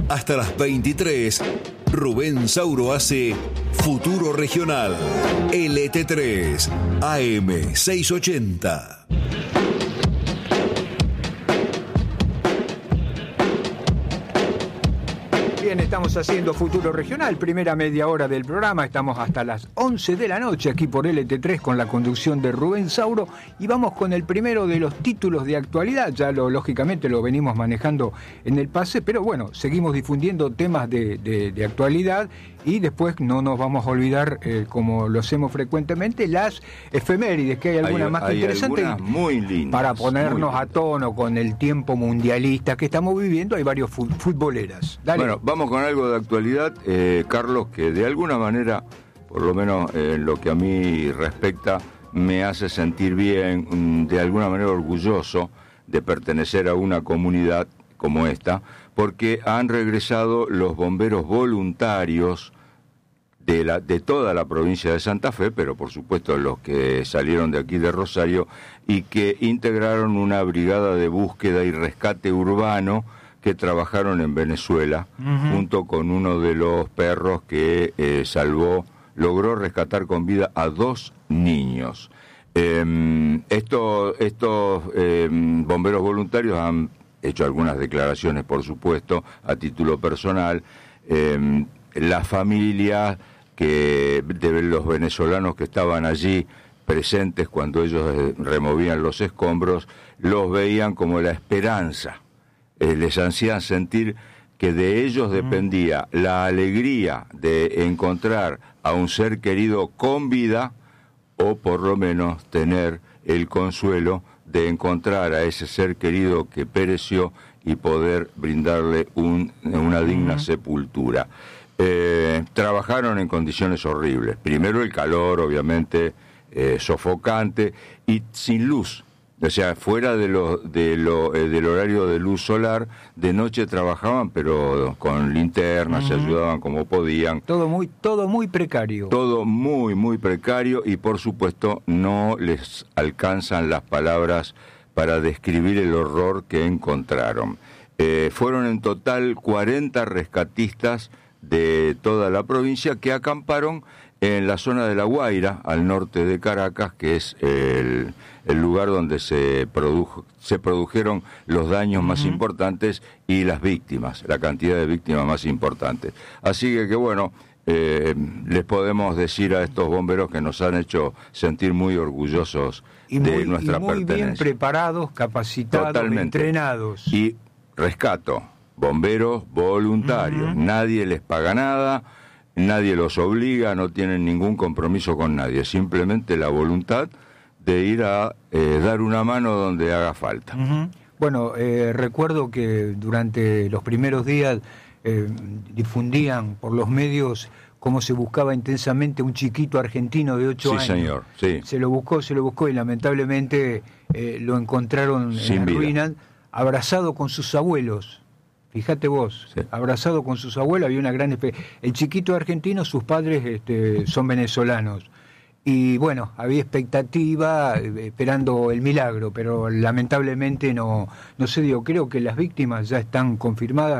Hasta las 23, Rubén Sauro hace Futuro Regional, LT3, AM 680. Bien, estamos haciendo Futuro Regional, primera media hora del programa, estamos hasta las 11 de la noche aquí por LT3 con la conducción de Rubén Sauro y vamos con el primero de los títulos de actualidad, ya lógicamente lo venimos manejando en el pase, pero bueno, seguimos difundiendo temas de actualidad y después no nos vamos a olvidar, como lo hacemos frecuentemente, las efemérides, que hay algunas más interesantes muy lindas, para ponernos a tono con el tiempo mundialista que estamos viviendo. Hay varios futboleras. Dale. Bueno, vamos con algo de actualidad, Carlos, que de alguna manera, por lo menos en lo que a mí respecta, me hace sentir bien, de alguna manera orgulloso de pertenecer a una comunidad como esta, porque han regresado los bomberos voluntarios de toda la provincia de Santa Fe, pero por supuesto los que salieron de aquí de Rosario y que integraron una brigada de búsqueda y rescate urbano que trabajaron en Venezuela, junto con uno de los perros que logró rescatar con vida a 2 niños. Estos bomberos voluntarios han hecho algunas declaraciones, por supuesto, a título personal. Las familias de los venezolanos que estaban allí presentes cuando ellos removían los escombros, los veían como la esperanza. Les hacían sentir que de ellos dependía la alegría de encontrar a un ser querido con vida, o por lo menos tener el consuelo de encontrar a ese ser querido que pereció y poder brindarle una digna sepultura. Trabajaron en condiciones horribles. Primero el calor, obviamente, sofocante y sin luz. O sea, fuera del horario de luz solar, de noche trabajaban, pero con linternas, se ayudaban como podían. Todo muy precario. Todo muy, muy precario y, por supuesto, no les alcanzan las palabras para describir el horror que encontraron. Fueron en total 40 rescatistas de toda la provincia que acamparon en la zona de La Guaira, al norte de Caracas, que es el lugar donde se produjeron los daños más importantes y las víctimas, la cantidad de víctimas más importantes. Así que bueno, les podemos decir a estos bomberos que nos han hecho sentir muy orgullosos de nuestra pertenencia. Muy bien preparados, capacitados, totalmente entrenados. Y rescato, bomberos voluntarios, nadie les paga nada, nadie los obliga, no tienen ningún compromiso con nadie, simplemente la voluntad de ir a dar una mano donde haga falta. Bueno, recuerdo que durante los primeros días difundían por los medios cómo se buscaba intensamente un chiquito argentino de 8 años. Sí, señor, sí. Se lo buscó y lamentablemente lo encontraron en la ruina, abrazado con sus abuelos. Fíjate vos, sí. Abrazado con sus abuelos, había una gran... El chiquito argentino, sus padres son venezolanos. Y bueno, había expectativa, esperando el milagro, pero lamentablemente no se dio. Creo que las víctimas ya están confirmadas,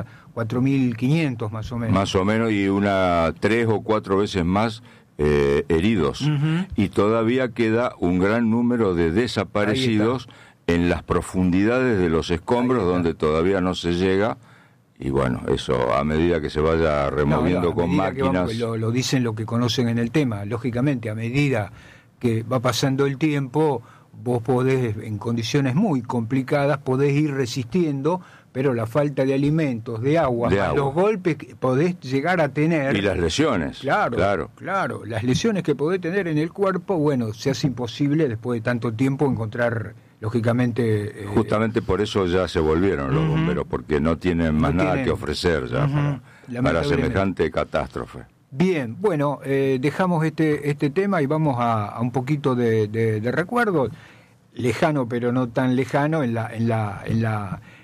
4.500 más o menos. Más o menos, y 3 o 4 veces más heridos. Y todavía queda un gran número de desaparecidos en las profundidades de los escombros, donde todavía no se llega. Y bueno, eso a medida que se vaya removiendo con máquinas... Lo dicen lo que conocen en el tema. Lógicamente, a medida que va pasando el tiempo, vos podés, en condiciones muy complicadas, podés ir resistiendo, pero la falta de alimentos, de agua, los golpes que podés llegar a tener... Y las lesiones. Claro. Las lesiones que podés tener en el cuerpo, bueno, se hace imposible después de tanto tiempo encontrar... Lógicamente... Justamente por eso ya se volvieron los bomberos, porque no tienen más nada que ofrecer ya para semejante catástrofe. Bien, bueno, dejamos este tema y vamos a un poquito de recuerdo, lejano pero no tan lejano, en la